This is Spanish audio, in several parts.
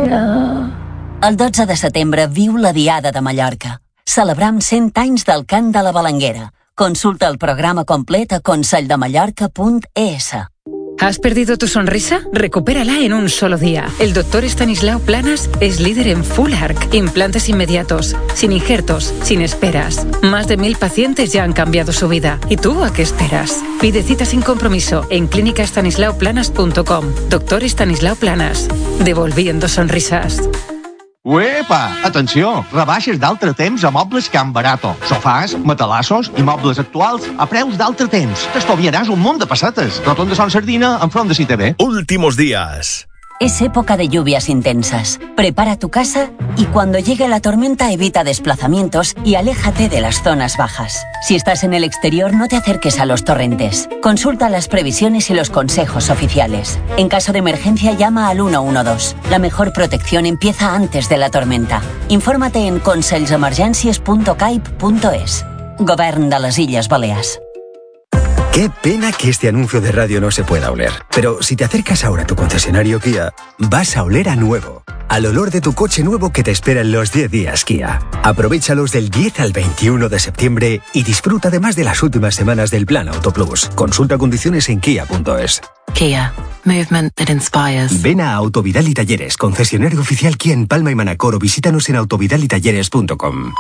El 12 de setembre viu la Diada de Mallorca. Celebram 100 anys del cant de la Balanguera. Consulta el programa complet a conselldemallorca.es. ¿Has perdido tu sonrisa? Recupérala en un solo día. El doctor Estanislao Planas es líder en Full Arch, implantes inmediatos, sin injertos, sin esperas. Más de 1000 pacientes ya han cambiado su vida. ¿Y tú a qué esperas? Pide cita sin compromiso en clínicaestanislaoplanas.com. Doctor Estanislao Planas. Devolviendo sonrisas. Uepa! Atenció! Rebaixes d'altre temps a Mobles Can Barato. Sofàs, matalassos i mobles actuals a preus d'altre temps. T'estalviaràs un munt de pessetes. Rotonda Son Sardina, enfront de CITV. Últimos días. Es época de lluvias intensas. Prepara tu casa y cuando llegue la tormenta evita desplazamientos y aléjate de las zonas bajas. Si estás en el exterior, no te acerques a los torrentes. Consulta las previsiones y los consejos oficiales. En caso de emergencia, llama al 112. La mejor protección empieza antes de la tormenta. Infórmate en conselsemergències.caip.es. Govern de les Illes Balears. Qué pena que este anuncio de radio no se pueda oler. Pero si te acercas ahora a tu concesionario Kia, vas a oler a nuevo. Al olor de tu coche nuevo que te espera en los 10 días Kia. Aprovéchalos del 10 al 21 de septiembre y disfruta además de las últimas semanas del Plan Auto Plus. Consulta condiciones en kia.es. Kia. Movement that inspires. Ven a Autovidal y Talleres, concesionario oficial Kia en Palma y Manacor, o visítanos en autovidalitalleres.com.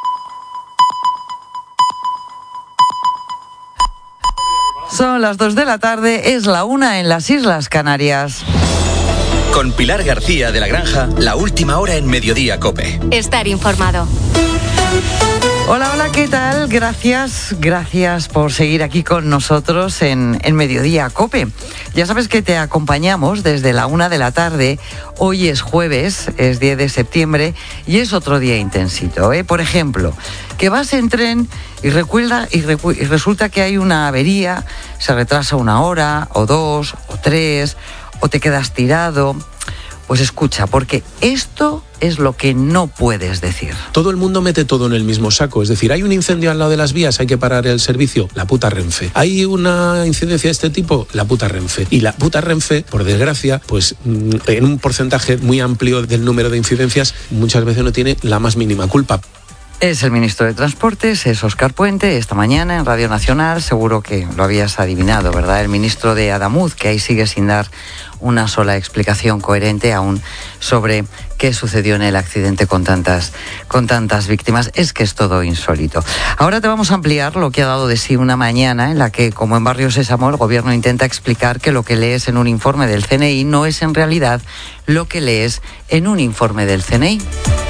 Son las 2 de la tarde, es la 1 en las Islas Canarias. Con Pilar García de la Granja, la última hora en Mediodía COPE. Estar informado. Hola, hola, ¿qué tal? Gracias por seguir aquí con nosotros en Mediodía COPE. Ya sabes que te acompañamos desde la 1 de la tarde. Hoy es jueves, es 10 de septiembre y es otro día intensito, ¿eh? Por ejemplo, que vas en tren y resulta que hay una avería, se retrasa 1 hora, o 2, o 3, o te quedas tirado. Pues escucha, porque esto es lo que no puedes decir. Todo el mundo mete todo en el mismo saco. Es decir, hay un incendio al lado de las vías, hay que parar el servicio, la puta Renfe. Hay una incidencia de este tipo, la puta Renfe. Y la puta Renfe, por desgracia, pues en un porcentaje muy amplio del número de incidencias, muchas veces no tiene la más mínima culpa. Es el ministro de Transportes, es Óscar Puente, esta mañana en Radio Nacional, seguro que lo habías adivinado, ¿verdad? El ministro de Adamuz, que ahí sigue sin dar una sola explicación coherente aún sobre qué sucedió en el accidente con tantas víctimas. Es que es todo insólito. Ahora te vamos a ampliar lo que ha dado de sí una mañana en la que, como en Barrio Sésamo, el gobierno intenta explicar que lo que lees en un informe del CNI no es en realidad lo que lees en un informe del CNI.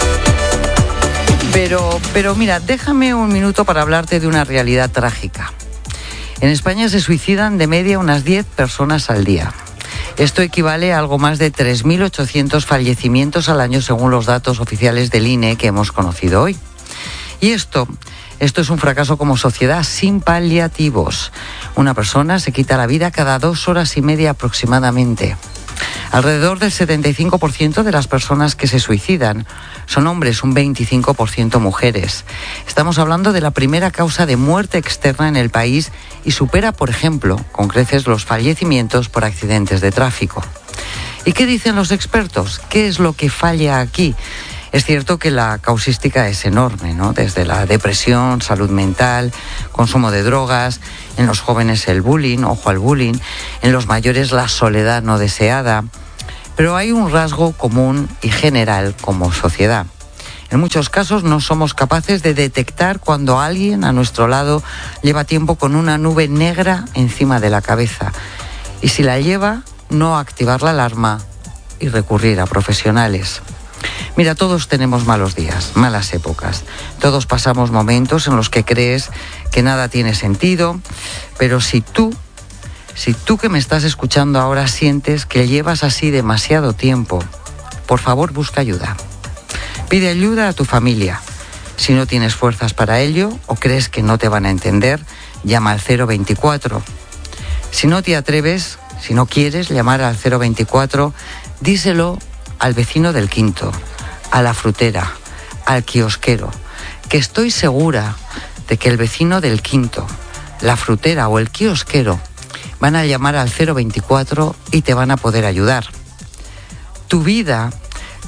Pero mira, déjame un minuto para hablarte de una realidad trágica. En España se suicidan de media unas 10 personas al día. Esto equivale a algo más de 3.800 fallecimientos al año según los datos oficiales del INE que hemos conocido hoy. Y esto es un fracaso como sociedad sin paliativos. Una persona se quita la vida cada 2 horas y media aproximadamente. Alrededor del 75% de las personas que se suicidan son hombres, un 25% mujeres. Estamos hablando de la primera causa de muerte externa en el país y supera, por ejemplo, con creces los fallecimientos por accidentes de tráfico. ¿Y qué dicen los expertos? ¿Qué es lo que falla aquí? Es cierto que la causística es enorme, ¿no? Desde la depresión, salud mental, consumo de drogas, en los jóvenes el bullying, ojo al bullying, en los mayores la soledad no deseada. Pero hay un rasgo común y general como sociedad. En muchos casos no somos capaces de detectar cuando alguien a nuestro lado lleva tiempo con una nube negra encima de la cabeza. Y si la lleva, no activar la alarma y recurrir a profesionales. Mira, todos tenemos malos días, malas épocas. Todos pasamos momentos en los que crees que nada tiene sentido, pero si tú que me estás escuchando ahora sientes que llevas así demasiado tiempo, por favor busca ayuda. Pide ayuda a tu familia. Si no tienes fuerzas para ello o crees que no te van a entender, llama al 024. Si no te atreves, si no quieres llamar al 024, díselo al vecino del quinto, a la frutera, al kiosquero, que estoy segura de que el vecino del quinto, la frutera o el kiosquero van a llamar al 024 y te van a poder ayudar. Tu vida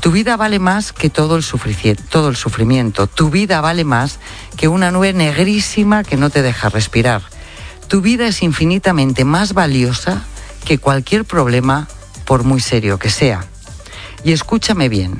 Tu vida vale más que todo el sufrimiento. Tu vida vale más que una nube negrísima que no te deja respirar. Tu vida es infinitamente más valiosa que cualquier problema, por muy serio que sea. Y escúchame bien,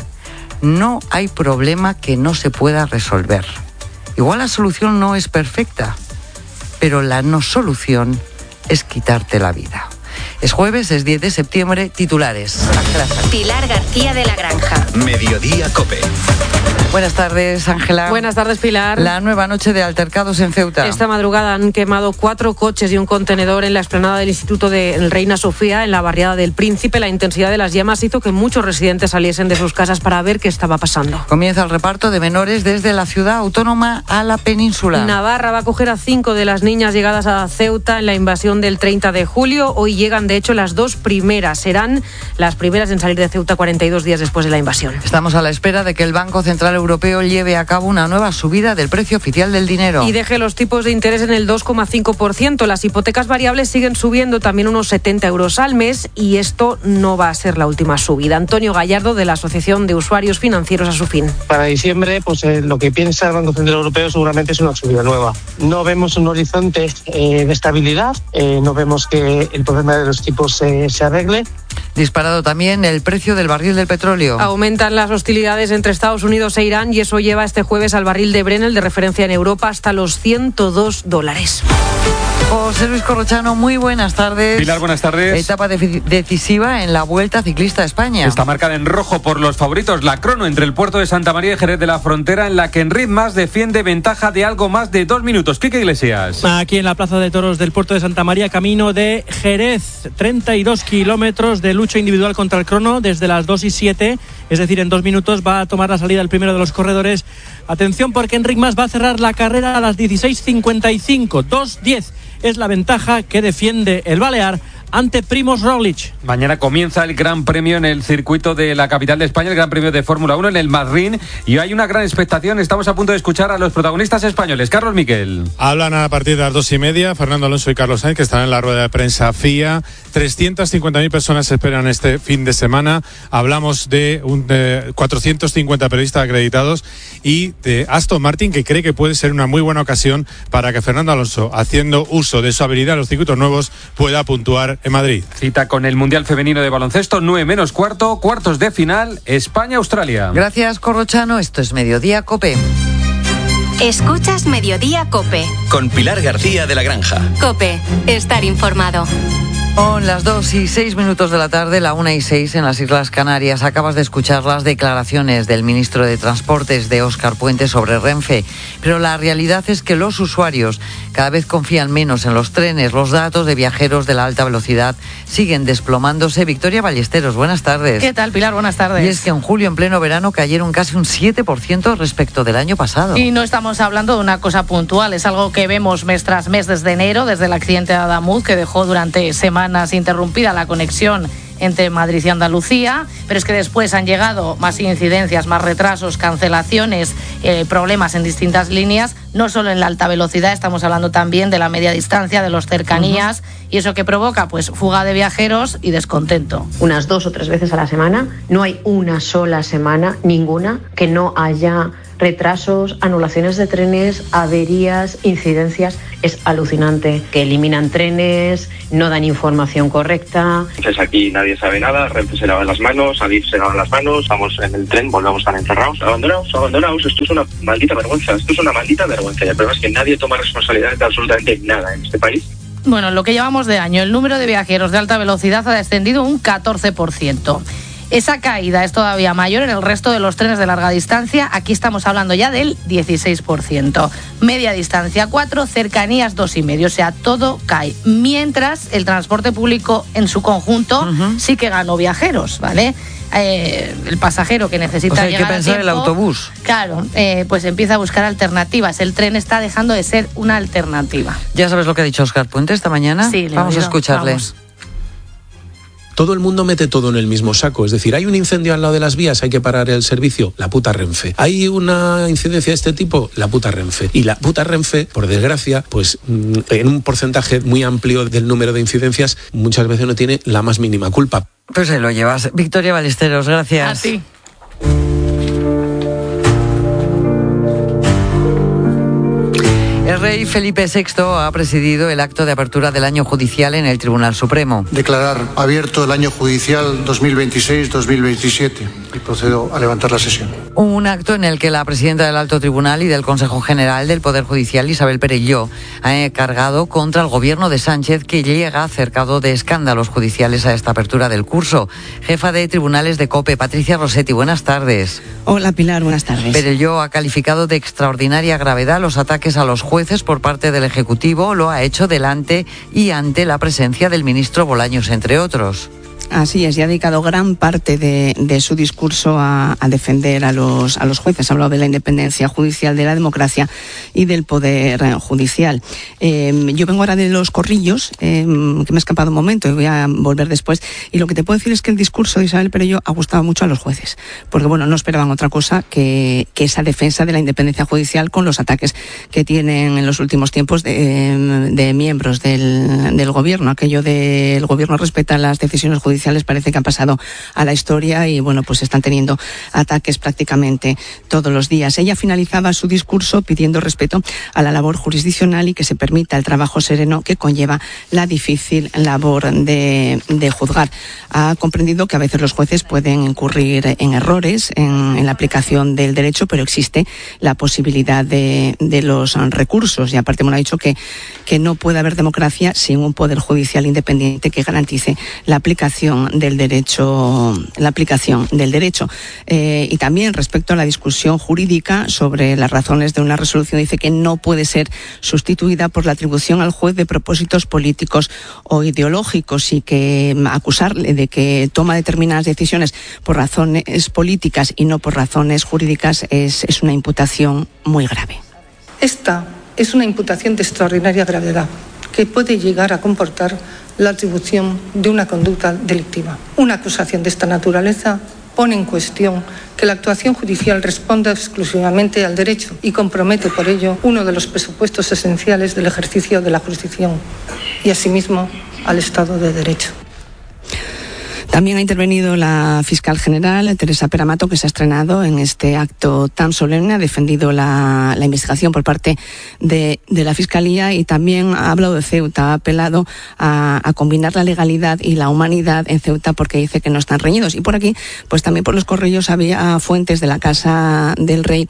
no hay problema que no se pueda resolver. Igual la solución no es perfecta, pero la no solución es quitarte la vida. Es jueves, es 10 de septiembre, titulares. Pilar García de la Granja. Mediodía COPE. Buenas tardes, Ángela. Buenas tardes, Pilar. La nueva noche de altercados en Ceuta. Esta madrugada han quemado 4 coches y un contenedor en la explanada del Instituto de Reina Sofía, en la barriada del Príncipe. La intensidad de las llamas hizo que muchos residentes saliesen de sus casas para ver qué estaba pasando. Comienza el reparto de menores desde la ciudad autónoma a la península. Navarra va a acoger a 5 de las niñas llegadas a Ceuta en la invasión del 30 de julio. Hoy llegan, de hecho, las 2 primeras. Serán las primeras en salir de Ceuta 42 días después de la invasión. Estamos a la espera de que el Banco Central Europeo lleve a cabo una nueva subida del precio oficial del dinero. Y deje los tipos de interés en el 2,5%. Las hipotecas variables siguen subiendo también unos 70 euros al mes y esto no va a ser la última subida. Antonio Gallardo, de la Asociación de Usuarios Financieros, a su fin. Para diciembre, pues lo que piensa el Banco Central Europeo seguramente es una subida nueva. No vemos un horizonte de estabilidad, no vemos que el problema de los tipos se arregle. Disparado también el precio del barril del petróleo. Aumentan las hostilidades entre Estados Unidos e Irán y eso lleva este jueves al barril de Brent, de referencia en Europa, hasta los $102. José Luis Corrochano, muy buenas tardes. Pilar, buenas tardes. Etapa decisiva en la Vuelta Ciclista a España. Está marcada en rojo por los favoritos. La crono entre el puerto de Santa María y Jerez de la Frontera, en la que Enric Mas defiende ventaja de algo más de 2 minutos. Quique Iglesias. Aquí en la Plaza de Toros del puerto de Santa María, camino de Jerez. 32 kilómetros de lucha individual contra el crono desde las 2:07. Es decir, en 2 minutos va a tomar la salida el primero de los corredores. Atención, porque Enric Mas va a cerrar la carrera a las 16:55. 2:10 es la ventaja que defiende el balear ante Primož Roglič. Mañana comienza el Gran Premio en el circuito de la capital de España, el Gran Premio de Fórmula 1 en el Madrid, y hay una gran expectación. Estamos a punto de escuchar a los protagonistas españoles. Carlos Miquel. Hablan a partir de las 2:30 Fernando Alonso y Carlos Sainz, que estarán en la rueda de prensa FIA. 350.000 personas se esperan este fin de semana. Hablamos de 450 periodistas acreditados y de Aston Martin, que cree que puede ser una muy buena ocasión para que Fernando Alonso, haciendo uso de su habilidad en los circuitos nuevos, pueda puntuar en Madrid. Cita con el Mundial Femenino de Baloncesto, 9:15, cuartos de final, España-Australia. Gracias, Corrochano. Esto es Mediodía COPE. Escuchas Mediodía COPE. Con Pilar García de la Granja. COPE, estar informado. Son las 2:06 de la tarde, la 1:06 en las Islas Canarias. Acabas de escuchar las declaraciones del ministro de Transportes, de Óscar Puente, sobre Renfe. Pero la realidad es que los usuarios cada vez confían menos en los trenes. Los datos de viajeros de la alta velocidad siguen desplomándose. Victoria Ballesteros, buenas tardes. ¿Qué tal, Pilar? Buenas tardes. Y es que en julio, en pleno verano, cayeron casi un 7% respecto del año pasado. Y no estamos hablando de una cosa puntual, es algo que vemos mes tras mes desde enero, desde el accidente de Adamuz, que dejó durante semanas interrumpida la conexión entre Madrid y Andalucía, pero es que después han llegado más incidencias, más retrasos, cancelaciones, problemas en distintas líneas, no solo en la alta velocidad, estamos hablando también de la media distancia, de los cercanías, y eso que provoca, pues, fuga de viajeros y descontento. Unas 2 o 3 veces a la semana, no hay una sola semana, ninguna, que no haya retrasos, anulaciones de trenes, averías, incidencias. Es alucinante que eliminan trenes, no dan información correcta. Entonces aquí nadie sabe nada, Renfe se lava las manos, Adif se lava las manos, vamos en el tren, volvemos a estar encerrados, abandonados, esto es una maldita vergüenza, y el problema es que nadie toma responsabilidad de absolutamente nada en este país. Bueno, en lo que llevamos de año, el número de viajeros de alta velocidad ha descendido un 14%. Esa caída es todavía mayor en el resto de los trenes de larga distancia. Aquí estamos hablando ya del 16%. Media distancia 4, cercanías 2,5. O sea, todo cae. Mientras el transporte público en su conjunto sí que ganó viajeros, ¿vale? El pasajero que necesita llegar a tiempo, hay que pensar el autobús. Claro, pues empieza a buscar alternativas. El tren está dejando de ser una alternativa. ¿Ya sabes lo que ha dicho Óscar Puente esta mañana? Sí, vamos a escucharle. Vamos. Todo el mundo mete todo en el mismo saco. Es decir, hay un incendio al lado de las vías, hay que parar el servicio, la puta Renfe. Hay una incidencia de este tipo, la puta Renfe. Y la puta Renfe, por desgracia, pues en un porcentaje muy amplio del número de incidencias, muchas veces no tiene la más mínima culpa. Pues ahí lo llevas. Victoria Ballesteros, gracias. A ti. El rey Felipe VI ha presidido el acto de apertura del año judicial en el Tribunal Supremo. Declarar abierto el año judicial 2026-2027 y procedo a levantar la sesión. Un acto en el que la presidenta del Alto Tribunal y del Consejo General del Poder Judicial, Isabel Perelló, ha cargado contra el gobierno de Sánchez, que llega cercado de escándalos judiciales a esta apertura del curso. Jefa de Tribunales de COPE, Patricia Rossetti, buenas tardes. Hola Pilar, buenas tardes. Perelló ha calificado de extraordinaria gravedad los ataques a los jueces por parte del Ejecutivo. Lo ha hecho delante y ante la presencia del ministro Bolaños, entre otros. Así es, y ha dedicado gran parte de su discurso a defender a los jueces. Ha hablado de la independencia judicial, de la democracia y del poder judicial. Yo vengo ahora de Los Corrillos, que me ha escapado un momento y voy a volver después. Y lo que te puedo decir es que el discurso de Isabel Perelló ha gustado mucho a los jueces, porque no esperaban otra cosa que esa defensa de la independencia judicial con los ataques que tienen en los últimos tiempos de miembros del gobierno. Aquello del gobierno respeta las decisiones judiciales parece que han pasado a la historia y pues están teniendo ataques prácticamente todos los días. Ella finalizaba su discurso pidiendo respeto a la labor jurisdiccional y que se permita el trabajo sereno que conlleva la difícil labor de juzgar. Ha comprendido que a veces los jueces pueden incurrir en errores en la aplicación del derecho, pero existe la posibilidad de los recursos, y aparte ha dicho que no puede haber democracia sin un poder judicial independiente que garantice la aplicación del derecho. Y también respecto a la discusión jurídica sobre las razones de una resolución, dice que no puede ser sustituida por la atribución al juez de propósitos políticos o ideológicos, y que acusarle de que toma determinadas decisiones por razones políticas y no por razones jurídicas es una imputación muy grave. Esta es una imputación de extraordinaria gravedad que puede llegar a comportar la atribución de una conducta delictiva. Una acusación de esta naturaleza pone en cuestión que la actuación judicial responda exclusivamente al derecho y compromete por ello uno de los presupuestos esenciales del ejercicio de la jurisdicción y asimismo al Estado de Derecho. También ha intervenido la fiscal general, Teresa Peramato, que se ha estrenado en este acto tan solemne. Ha defendido la investigación por parte de la Fiscalía y también ha hablado de Ceuta. Ha apelado a combinar la legalidad y la humanidad en Ceuta, porque dice que no están reñidos. Y por aquí, también por Los Corrillos había fuentes de la Casa del Rey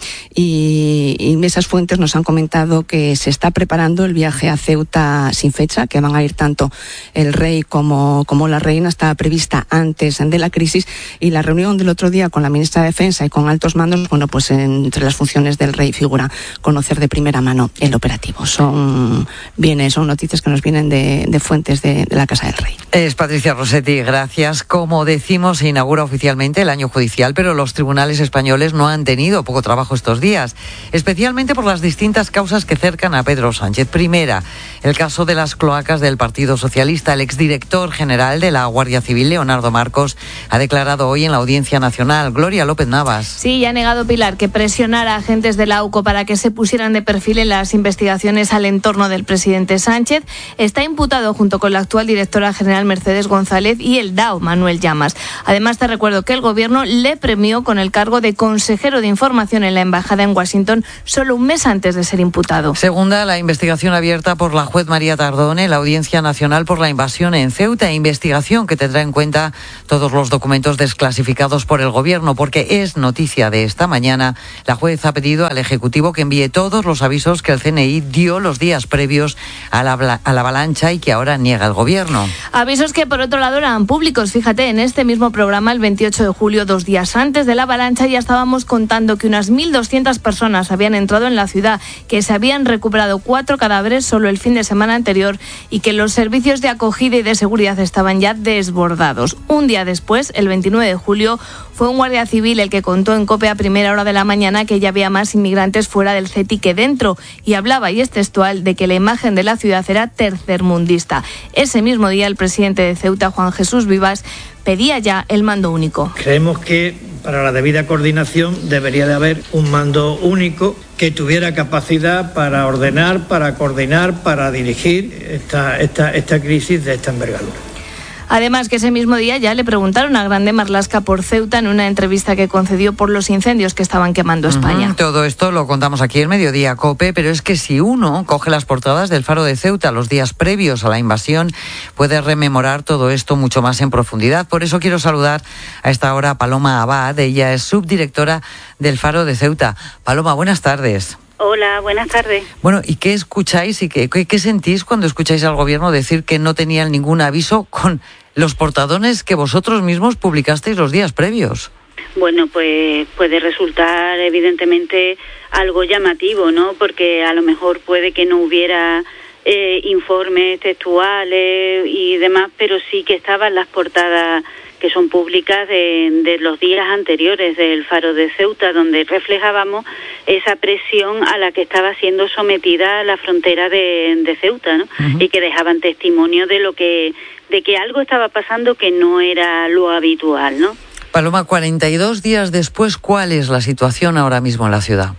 y esas fuentes nos han comentado que se está preparando el viaje a Ceuta sin fecha, que van a ir tanto el rey como la reina. Está prevista antes de la crisis, y la reunión del otro día con la ministra de Defensa y con altos mandos, entre las funciones del rey figura conocer de primera mano el operativo. Son noticias que nos vienen de fuentes de la Casa del Rey. Es Patricia Rossetti, gracias. Como decimos, se inaugura oficialmente el año judicial, pero los tribunales españoles no han tenido poco trabajo estos días, especialmente por las distintas causas que cercan a Pedro Sánchez. Primera, el caso de las cloacas del Partido Socialista. El exdirector general de la Guardia Civil, Leonardo Marcos, ha declarado hoy en la Audiencia Nacional. Gloria López Navas. Sí, y ha negado, Pilar, que presionara a agentes de la AUCO para que se pusieran de perfil en las investigaciones al entorno del presidente Sánchez. Está imputado junto con la actual directora general Mercedes González y el DAO Manuel Llamas. Además, te recuerdo que el gobierno le premió con el cargo de consejero de información en la embajada en Washington solo un mes antes de ser imputado. Segunda, la investigación abierta por la juez María Tardone en la Audiencia Nacional por la invasión en Ceuta, investigación que tendrá en cuenta todos los documentos desclasificados por el gobierno, porque es noticia de esta mañana. La juez ha pedido al Ejecutivo que envíe todos los avisos que el CNI dio los días previos a la avalancha y que ahora niega el gobierno. Avisos que por otro lado eran públicos. Fíjate, en este mismo programa, el 28 de julio, 2 días antes de la avalancha, ya estábamos contando que unas 1.200 personas habían entrado en la ciudad, que se habían recuperado 4 cadáveres solo el fin de semana anterior y que los servicios de acogida y de seguridad estaban ya desbordados. Un día después, el 29 de julio, fue un guardia civil el que contó en COPE a primera hora de la mañana que ya había más inmigrantes fuera del CETI que dentro, y hablaba, y es textual, de que la imagen de la ciudad era tercermundista. Ese mismo día, el presidente de Ceuta, Juan Jesús Vivas, pedía ya el mando único. Creemos que para la debida coordinación debería de haber un mando único que tuviera capacidad para ordenar, para coordinar, para dirigir esta crisis de esta envergadura. Además, que ese mismo día ya le preguntaron a Grande Marlaska por Ceuta en una entrevista que concedió por los incendios que estaban quemando España. Todo esto lo contamos aquí en Mediodía COPE, pero es que si uno coge las portadas del Faro de Ceuta los días previos a la invasión, puede rememorar todo esto mucho más en profundidad. Por eso quiero saludar a esta hora a Paloma Abad. Ella es subdirectora del Faro de Ceuta. Paloma, buenas tardes. Hola, buenas tardes. Bueno, ¿y qué escucháis y qué sentís cuando escucháis al gobierno decir que no tenían ningún aviso con los portadones que vosotros mismos publicasteis los días previos? Bueno, pues puede resultar evidentemente algo llamativo, ¿no? Porque a lo mejor puede que no hubiera informes textuales y demás, pero sí que estaban las portadas que son públicas de los días anteriores del Faro de Ceuta, donde reflejábamos esa presión a la que estaba siendo sometida la frontera de Ceuta, ¿no? Y que dejaban testimonio de que algo estaba pasando que no era lo habitual, ¿no? Paloma, 42 días después, ¿cuál es la situación ahora mismo en la ciudad?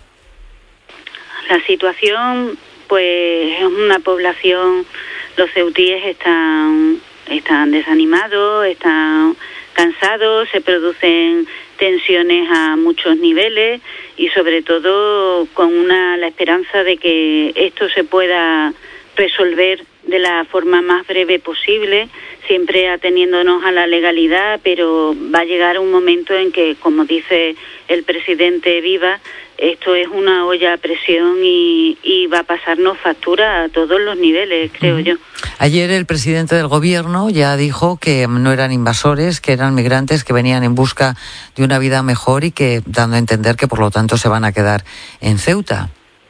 La situación, pues, es una población, los ceutíes están desanimados, están cansados, se producen tensiones a muchos niveles y sobre todo con la esperanza de que esto se pueda resolver de la forma más breve posible, siempre ateniéndonos a la legalidad, pero va a llegar un momento en que, como dice el presidente Viva, esto es una olla a presión y va a pasarnos factura a todos los niveles, creo yo. Ayer el presidente del gobierno ya dijo que no eran invasores, que eran migrantes que venían en busca de una vida mejor y que dando a entender que por lo tanto se van a quedar en Ceuta.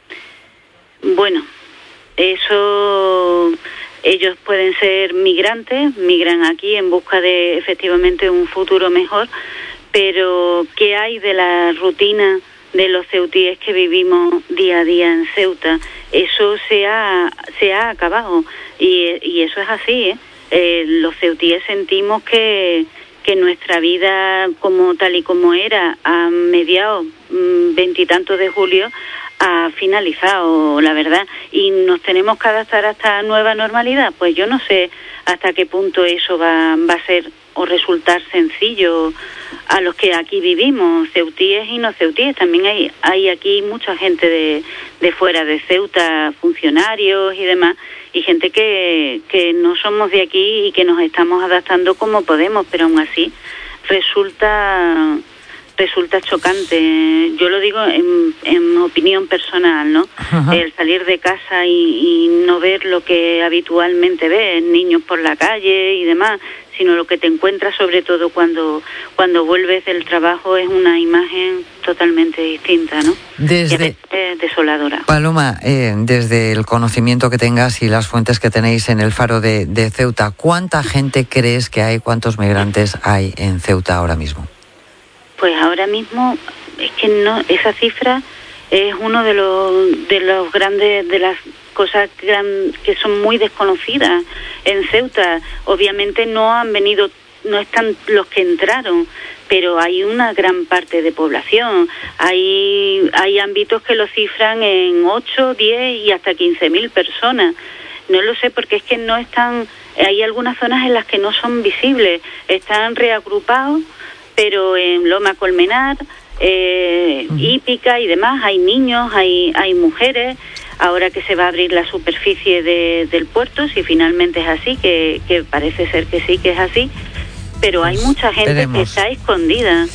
Bueno, eso, ellos pueden ser migrantes, migran aquí en busca de efectivamente un futuro mejor, pero ¿qué hay de la rutina de los ceutíes que vivimos día a día en Ceuta? Eso se ha acabado y eso es así, ¿eh? Los ceutíes sentimos que nuestra vida como tal y como era a mediados 20 y tantos de julio ha finalizado, la verdad, y nos tenemos que adaptar a esta nueva normalidad. Pues yo no sé hasta qué punto eso va a ser o resultar sencillo a los que aquí vivimos, ceutíes y no ceutíes. También hay aquí mucha gente de fuera de Ceuta, funcionarios y demás, y gente que no somos de aquí y que nos estamos adaptando como podemos, pero aún así resulta chocante. Yo lo digo en opinión personal, ¿no? Ajá. El salir de casa y no ver lo que habitualmente ves, niños por la calle y demás, sino lo que te encuentras sobre todo cuando vuelves del trabajo es una imagen totalmente distinta, ¿no? Desde desoladora. Paloma, desde el conocimiento que tengas y las fuentes que tenéis en el Faro de Ceuta, ¿cuánta gente crees que hay, cuántos migrantes hay en Ceuta ahora mismo? Pues ahora mismo es que no, esa cifra es uno de los grandes, de las cosas que son muy desconocidas en Ceuta. Obviamente no están los que entraron, pero hay una gran parte de población. Hay ámbitos que lo cifran en 8, 10 y hasta 15.000 personas. No lo sé porque es que no están, hay algunas zonas en las que no son visibles, están reagrupados, pero en Loma Colmenar, Hípica y demás, hay niños, hay mujeres. Ahora que se va a abrir la superficie del puerto, si finalmente es así, que parece ser que sí que es así, pero hay mucha gente que está escondida.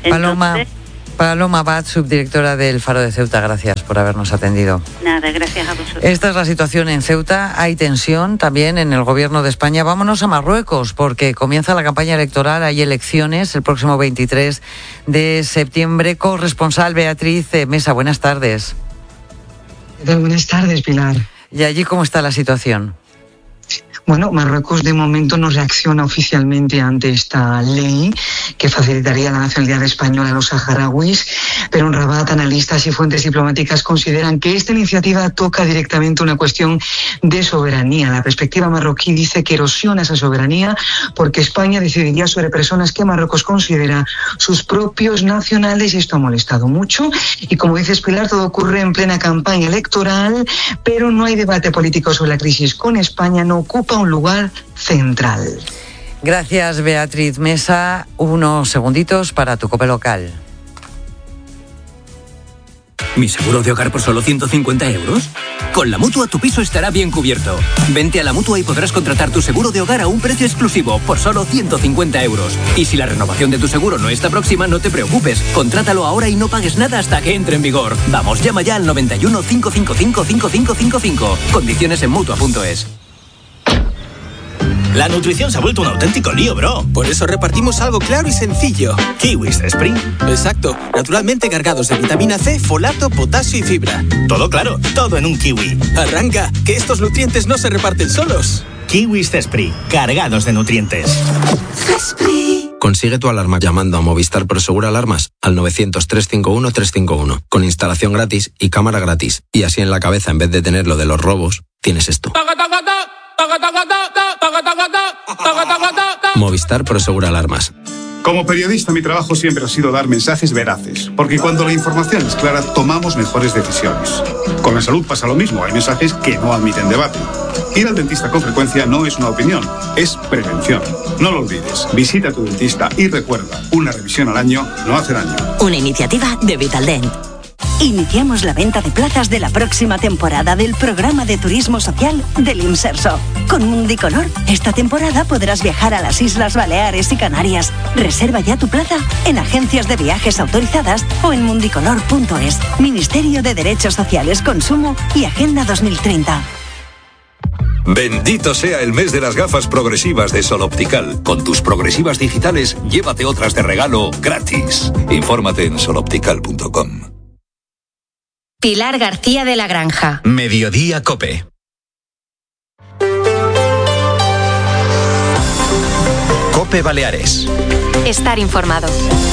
Paloma Abad, subdirectora del Faro de Ceuta, gracias por habernos atendido. Nada, gracias a vosotros. Esta es la situación en Ceuta. Hay tensión también en el gobierno de España. Vámonos a Marruecos porque comienza la campaña electoral. Hay elecciones el próximo 23 de septiembre. Corresponsal Beatriz Mesa, buenas tardes. Buenas tardes, Pilar. ¿Y allí cómo está la situación? Bueno, Marruecos de momento no reacciona oficialmente ante esta ley que facilitaría la nacionalidad española a los saharauis, pero en Rabat analistas y fuentes diplomáticas consideran que esta iniciativa toca directamente una cuestión de soberanía. La perspectiva marroquí dice que erosiona esa soberanía porque España decidiría sobre personas que Marruecos considera sus propios nacionales y esto ha molestado mucho. Y como dices, Pilar, todo ocurre en plena campaña electoral, pero no hay debate político sobre la crisis con España, no ocupa un lugar central. Gracias, Beatriz Mesa. Unos segunditos para tu COPE local. ¿Mi seguro de hogar por solo 150 euros? Con la Mutua tu piso estará bien cubierto. Vente a la Mutua y podrás contratar tu seguro de hogar a un precio exclusivo por solo 150 euros. Y si la renovación de tu seguro no está próxima, no te preocupes. Contrátalo ahora y no pagues nada hasta que entre en vigor. Vamos, llama ya al 91 555 5555. Condiciones en Mutua.es. La nutrición se ha vuelto un auténtico lío, bro. Por eso repartimos algo claro y sencillo. Kiwis Spring. Exacto. Naturalmente cargados de vitamina C, folato, potasio y fibra. Todo claro, todo en un kiwi. Arranca, que estos nutrientes no se reparten solos. Kiwis Cespri, cargados de nutrientes. Cespri. Consigue tu alarma llamando a Movistar Prosegur Alarmas al 900-351-351. Con instalación gratis y cámara gratis. Y así en la cabeza, en vez de tener lo de los robos, tienes esto. Movistar Prosegur Alarmas. Como periodista, mi trabajo siempre ha sido dar mensajes veraces, porque cuando la información es clara, tomamos mejores decisiones. Con la salud pasa lo mismo, hay mensajes que no admiten debate. Ir al dentista con frecuencia no es una opinión, es prevención. No lo olvides, visita a tu dentista y recuerda, una revisión al año no hace daño. Una iniciativa de Vitaldent. Iniciamos la venta de plazas de la próxima temporada del programa de turismo social del Imserso. Con Mundicolor, esta temporada podrás viajar a las Islas Baleares y Canarias. Reserva ya tu plaza en agencias de viajes autorizadas o en mundicolor.es. Ministerio de Derechos Sociales, Consumo y Agenda 2030. Bendito sea el mes de las gafas progresivas de Sol Optical. Con tus progresivas digitales, llévate otras de regalo gratis. Infórmate en soloptical.com. Pilar García de la Granja. Mediodía COPE. COPE Baleares. Estar informado.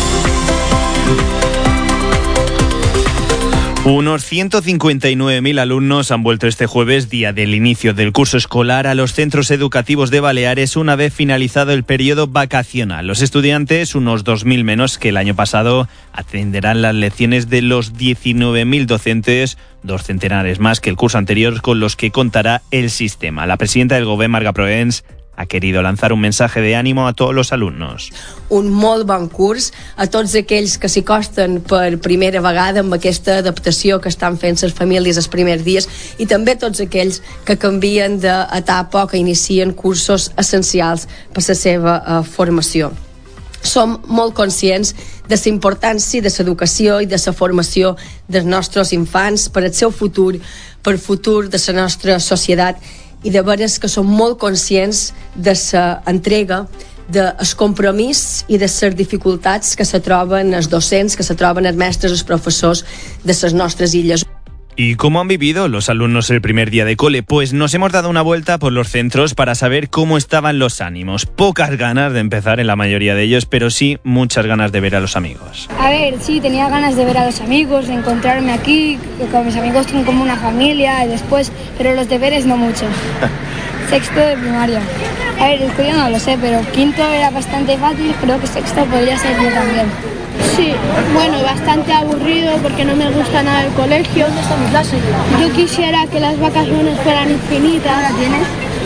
Unos 159.000 alumnos han vuelto este jueves, día del inicio del curso escolar, a los centros educativos de Baleares una vez finalizado el periodo vacacional. Los estudiantes, unos 2.000 menos que el año pasado, atenderán las lecciones de los 19.000 docentes, 2 centenares más que el curso anterior, con los que contará el sistema. La presidenta del Govern, Marga Proens, ha querido lanzar un mensaje de ánimo a todos los alumnos. Un molt bon curs a tots aquells que s'hi costen per primera vegada amb aquesta adaptació que estan fent les famílies els primers dies i també tots aquells que canvien d'etapa o que inicien cursos essencials per la seva formació. Som molt conscients de la importància de l'educació i de la formació dels nostres infants per al seu futur, per el futur de la nostra societat, i de veres que som molt conscients de la entrega, del compromís i de les dificultats que se troben els docents, que se troben els mestres, els professors de les nostres illes. ¿Y cómo han vivido los alumnos el primer día de cole? Pues nos hemos dado una vuelta por los centros para saber cómo estaban los ánimos. Pocas ganas de empezar en la mayoría de ellos, pero sí muchas ganas de ver a los amigos. A ver, sí, tenía ganas de ver a los amigos, de encontrarme aquí, que con mis amigos tengo como una familia y después, pero los deberes no mucho. Sexto de primaria. A ver, el colegio no lo sé, pero quinto era bastante fácil, creo que sexto podría ser yo también. Sí, bueno, bastante aburrido porque no me gusta nada el colegio. ¿Dónde está mi clase? Yo quisiera que las vacaciones fueran infinitas. ¿La tienes?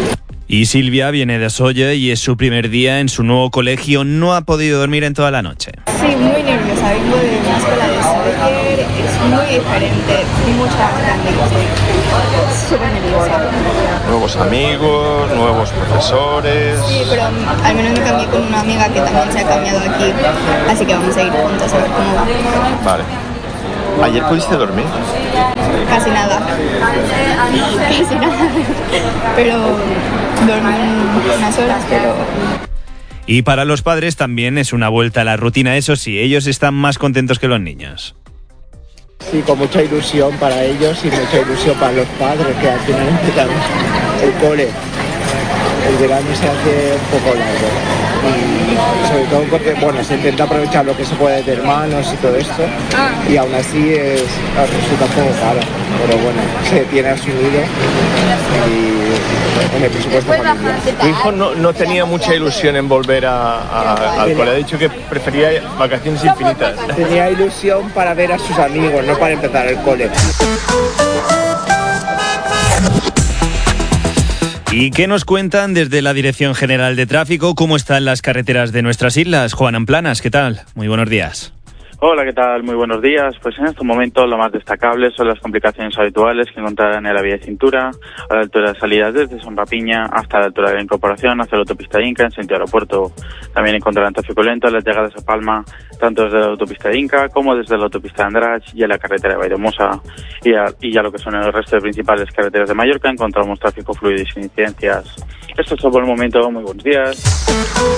Y Silvia viene de Solla y es su primer día en su nuevo colegio. No ha podido dormir en toda la noche. Sí, muy nerviosa. Vengo de una escuela de Sóller, es muy diferente, mucho más grande. Súper nerviosa. Nuevos amigos, nuevos profesores. Sí, pero al menos me cambié con una amiga que también se ha cambiado aquí, así que vamos a ir juntas a ver cómo va. Vale. ¿Ayer pudiste dormir? Casi nada. Casi nada. Pero dormí unas horas, pero... Y para los padres también es una vuelta a la rutina, eso sí, ellos están más contentos que los niños. Sí, con mucha ilusión para ellos y mucha ilusión para los padres, que al final empezamos el cole. El verano se hace un poco largo. Y sobre todo porque, bueno, se intenta aprovechar lo que se puede de hermanos y todo esto. Y aún así resulta un poco caro. Pero bueno, se tiene asumido y en el presupuesto familiar. Tu hijo no tenía mucha ilusión en volver al cole. Ha dicho que prefería vacaciones infinitas. Tenía ilusión para ver a sus amigos, no para empezar el cole. ¿Y qué nos cuentan desde la Dirección General de Tráfico? ¿Cómo están las carreteras de nuestras islas? Juan Amplanas, ¿qué tal? Muy buenos días. Hola, ¿qué tal? Muy buenos días. Pues en estos momentos lo más destacable son las complicaciones habituales que encontrarán en la vía de cintura, a la altura de salidas desde Son Rapiña hasta la altura de la incorporación hacia la autopista Inca en sentido aeropuerto. También encontrarán tráfico lento a las llegadas a Palma, tanto desde la autopista Inca como desde la autopista de Andratx y en la carretera de Valldemosa. Y ya lo que son el resto de principales carreteras de Mallorca encontramos tráfico fluido y sin incidencias. Esto es todo por el momento. Muy buenos días.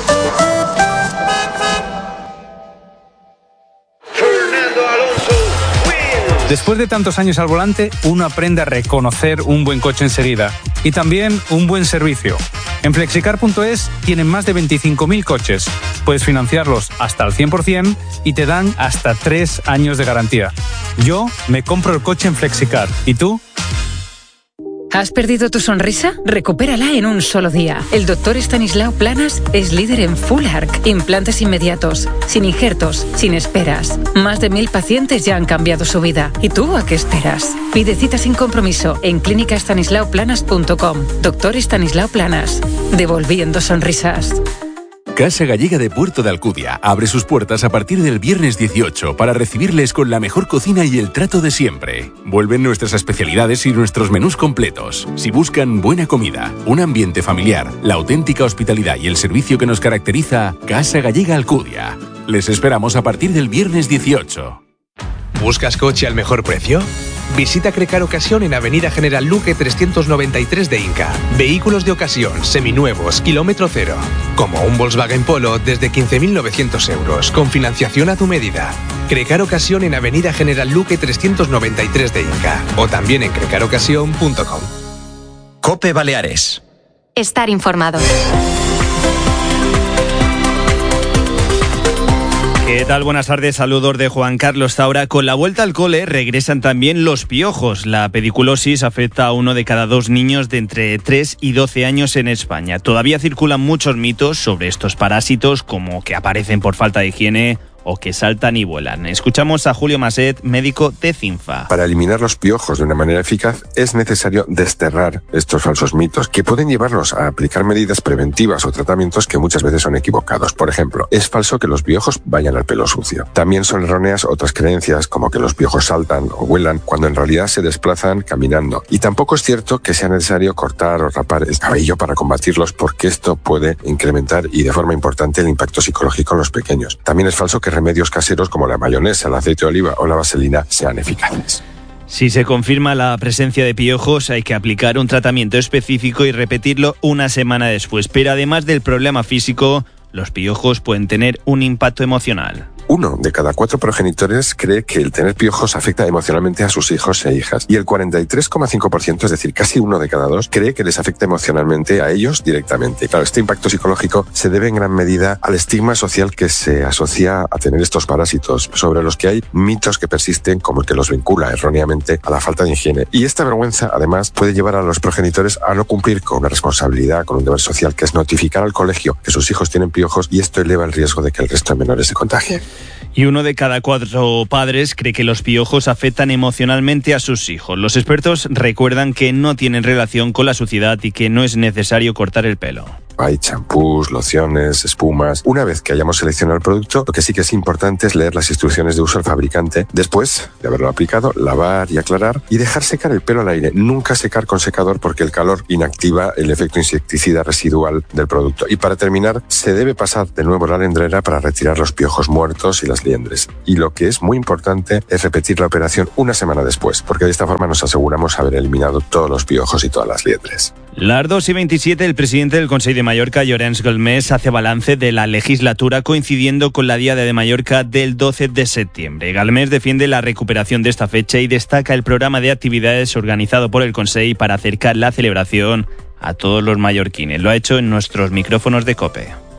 Después de tantos años al volante, uno aprende a reconocer un buen coche enseguida y también un buen servicio. En Flexicar.es tienen más de 25.000 coches. Puedes financiarlos hasta al 100% y te dan hasta 3 años de garantía. Yo me compro el coche en Flexicar. ¿Y tú? ¿Has perdido tu sonrisa? Recupérala en un solo día. El Dr. Estanislao Planas es líder en Full Arch, implantes inmediatos, sin injertos, sin esperas. Más de 1.000 pacientes ya han cambiado su vida. ¿Y tú a qué esperas? Pide cita sin compromiso en clínicaestanislaoplanas.com. Dr. Estanislao Planas, devolviendo sonrisas. Casa Gallega de Puerto de Alcudia abre sus puertas a partir del viernes 18 para recibirles con la mejor cocina y el trato de siempre. Vuelven nuestras especialidades y nuestros menús completos. Si buscan buena comida, un ambiente familiar, la auténtica hospitalidad y el servicio que nos caracteriza, Casa Gallega Alcudia. Les esperamos a partir del viernes 18. ¿Buscas coche al mejor precio? Visita Crecar Ocasión en Avenida General Luque 393 de Inca. Vehículos de ocasión, seminuevos, kilómetro cero. Como un Volkswagen Polo desde 15.900 euros, con financiación a tu medida. Crecar Ocasión en Avenida General Luque 393 de Inca. O también en crecarocasión.com. COPE Baleares. Estar informado. ¿Qué tal? Buenas tardes, saludos de Juan Carlos Zaura. Con la vuelta al cole regresan también los piojos. La pediculosis afecta a 1 de cada 2 niños de entre 3 y 12 años en España. Todavía circulan muchos mitos sobre estos parásitos, como que aparecen por falta de higiene o que saltan y vuelan. Escuchamos a Julio Maset, médico de CINFA. Para eliminar los piojos de una manera eficaz es necesario desterrar estos falsos mitos que pueden llevarnos a aplicar medidas preventivas o tratamientos que muchas veces son equivocados. Por ejemplo, es falso que los piojos vayan al pelo sucio. También son erróneas otras creencias como que los piojos saltan o vuelan cuando en realidad se desplazan caminando. Y tampoco es cierto que sea necesario cortar o rapar el cabello para combatirlos, porque esto puede incrementar y de forma importante el impacto psicológico en los pequeños. También es falso que remedios caseros como la mayonesa, el aceite de oliva o la vaselina sean eficaces. Si se confirma la presencia de piojos, hay que aplicar un tratamiento específico y repetirlo una semana después. Pero además del problema físico, los piojos pueden tener un impacto emocional. 1 de cada 4 progenitores cree que el tener piojos afecta emocionalmente a sus hijos e hijas. Y el 43,5%, es decir, casi 1 de cada 2, cree que les afecta emocionalmente a ellos directamente. Claro, este impacto psicológico se debe en gran medida al estigma social que se asocia a tener estos parásitos, sobre los que hay mitos que persisten, como el que los vincula erróneamente a la falta de higiene. Y esta vergüenza, además, puede llevar a los progenitores a no cumplir con una responsabilidad, con un deber social, que es notificar al colegio que sus hijos tienen piojos, y esto eleva el riesgo de que el resto de menores se contagien. Y 1 de cada 4 padres cree que los piojos afectan emocionalmente a sus hijos. Los expertos recuerdan que no tienen relación con la suciedad y que no es necesario cortar el pelo. Hay champús, lociones, espumas. Una vez que hayamos seleccionado el producto, lo que sí que es importante es leer las instrucciones de uso al fabricante. Después de haberlo aplicado, lavar y aclarar y dejar secar el pelo al aire. Nunca secar con secador, porque el calor inactiva el efecto insecticida residual del producto. Y para terminar, se debe pasar de nuevo la lendrera para retirar los piojos muertos y las liendres. Y lo que es muy importante es repetir la operación una semana después, porque de esta forma nos aseguramos haber eliminado todos los piojos y todas las liendres. Las 2:27, el presidente del Consell de Mallorca, Llorenç Galmés, hace balance de la legislatura coincidiendo con la Diada de Mallorca del 12 de septiembre. Galmés defiende la recuperación de esta fecha y destaca el programa de actividades organizado por el Consell para acercar la celebración a todos los mallorquines. Lo ha hecho en nuestros micrófonos de COPE.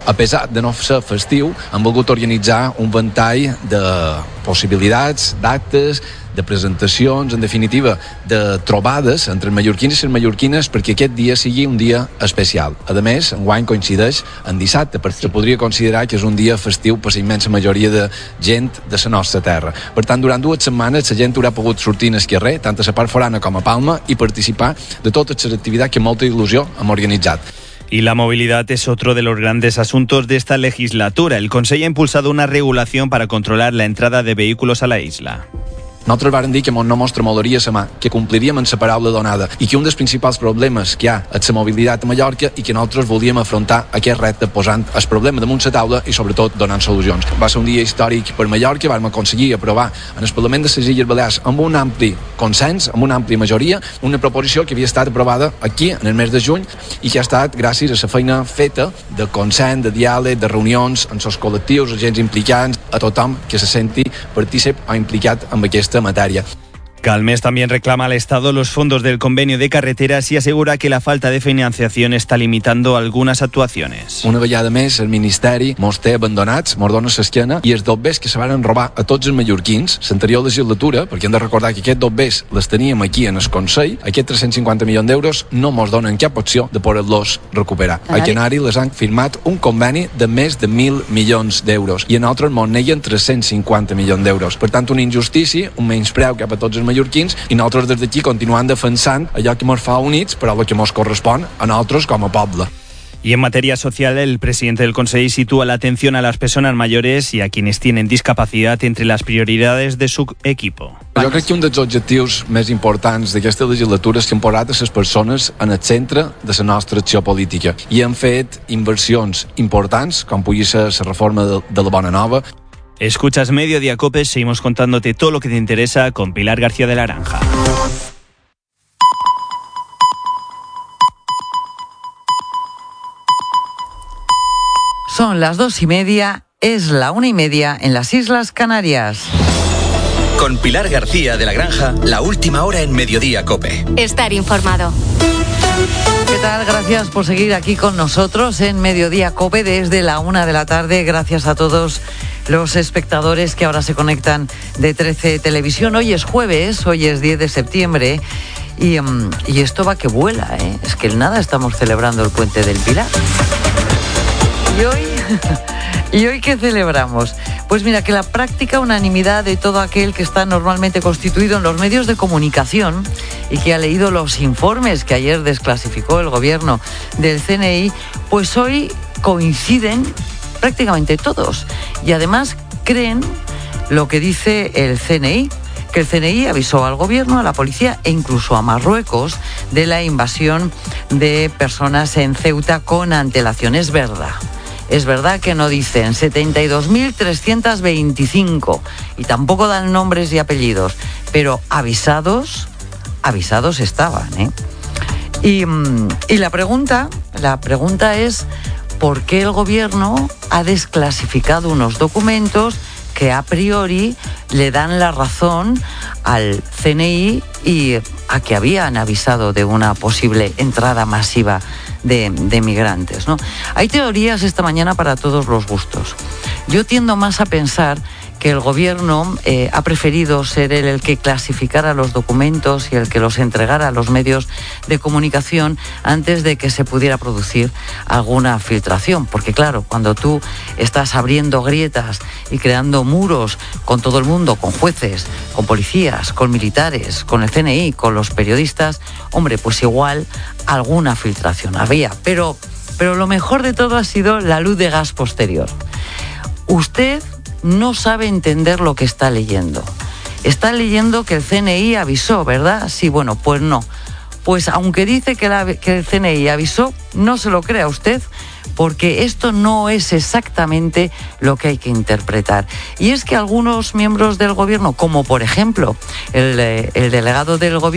A pesar de no ser festiu, han volgut organitzar un ventall de possibilitats, d'actes, de presentacions, en definitiva, de trobades entre els mallorquins i les mallorquines perquè aquest dia sigui un dia especial. A més, enguany coincideix en dissabte, perquè se podria considerar que és un dia festiu per la immensa majoria de gent de la nostra terra. Per tant, durant 2 setmanes la gent haurà pogut sortir al carrer, tant a la part forana com a Palma, i participar de totes les activitats que amb molta il·lusió hem organitzat. Y la movilidad es otro de los grandes asuntos de esta legislatura. El Consejo ha impulsado una regulación para controlar la entrada de vehículos a la isla. Nosaltres vàrem dir que no mos tremolaria la mà, que compliríem amb la paraula donada i que un dels principals problemes que hi ha és la mobilitat a Mallorca i que nosaltres volíem afrontar aquest repte posant el problema damunt la taula i sobretot donant solucions. Va ser un dia històric per Mallorca, vam aconseguir aprovar en el Parlament de les Illes Balears amb un ampli consens, amb una àmplia majoria, una proposició que havia estat aprovada aquí en el mes de juny i que ha estat gràcies a la feina feta de consens, de diàleg, de reunions amb els col·lectius, agents implicats, a tothom que se senti partícip o implicat en aquesta materia. Calmes también reclama al Estado los fondos del convenio de carreteras y asegura que la falta de financiación está limitando algunas actuaciones. Una vegada més, el Ministeri mos té abandonats, mos dona l'esquena, i els dobbers que se van robar a tots els mallorquins l'anterior legislatura, perquè hem de recordar que aquests dobbers les teníem aquí en el Consell, aquests 350 milions d'euros no mos donen cap opció de poder-los recuperar. A Canari les han firmat un conveni de més de 1.000 milions d'euros i a nosaltres mos neguen 350 milions d'euros. Per tant, una injustícia, un menyspreu cap a tots els mallorquins i nosaltres des d'aquí continuant defensant allò que ens fa units, però el que ens correspon a nosaltres com a poble. Y en materia social, el presidente del Consejo sitúa la atención a las personas mayores y a quienes tienen discapacidad entre las prioridades de su equipo. Jo crec que un dels objectius més importants d'aquesta legislatura és que hem posat les persones en el centre de la nostra acció política i hem fet inversions importants, com pugui ser la reforma de la Bona Nova. Escuchas Mediodía Cope, seguimos contándote todo lo que te interesa con Pilar García de la Granja. Son las 2:30, es la 1:30 en las Islas Canarias. Con Pilar García de la Granja, la última hora en Mediodía Cope. Estar informado. ¿Qué tal? Gracias por seguir aquí con nosotros en Mediodía Cope desde la 1 de la tarde. Gracias a todos los espectadores que ahora se conectan de 13 Televisión. Hoy es jueves, hoy es 10 de septiembre y esto va que vuela, ¿eh? Es que nada, estamos celebrando el Puente del Pilar. ¿Y hoy qué celebramos? Pues mira, que la práctica unanimidad de todo aquel que está normalmente constituido en los medios de comunicación y que ha leído los informes que ayer desclasificó el gobierno del CNI, pues hoy coinciden prácticamente todos. Y además creen lo que dice el CNI, que el CNI avisó al gobierno, a la policía e incluso a Marruecos de la invasión de personas en Ceuta con antelación. Es verdad. Es verdad que no dicen 72.325 y tampoco dan nombres y apellidos, pero avisados estaban, ¿eh? Y la pregunta es ¿por qué el gobierno ha desclasificado unos documentos que a priori le dan la razón al CNI y a que habían avisado de una posible entrada masiva de migrantes, ¿no? Hay teorías esta mañana para todos los gustos. Yo tiendo más a pensar que el gobierno ha preferido ser él el que clasificara los documentos y el que los entregara a los medios de comunicación antes de que se pudiera producir alguna filtración. Porque claro, cuando tú estás abriendo grietas y creando muros con todo el mundo, con jueces, con policías, con militares, con el CNI, con los periodistas, hombre, pues igual alguna filtración había. Pero lo mejor de todo ha sido la luz de gas posterior. Usted no sabe entender lo que está leyendo. Está leyendo que el CNI avisó, ¿verdad? Sí, bueno, pues no. Pues aunque dice que el CNI avisó, no se lo crea usted, porque esto no es exactamente lo que hay que interpretar. Y es que algunos miembros del gobierno, como por ejemplo el delegado del gobierno,